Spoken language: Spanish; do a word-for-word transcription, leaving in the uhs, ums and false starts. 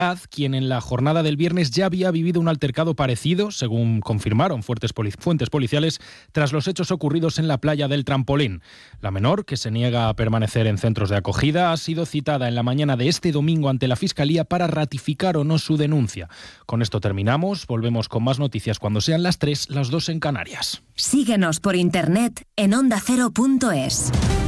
quien en la jornada del viernes ya había vivido un altercado parecido, según confirmaron fuertes, poli- fuentes policiales, tras los hechos ocurridos en la playa del Trampolín. La menor, que se niega a permanecer en centros de acogida, ha sido citada en la mañana de este domingo ante la Fiscalía para ratificar o no su denuncia. Con esto terminamos, volvemos con más noticias cuando sean las tres, las dos en Canarias. Síguenos por internet en onda cero punto es.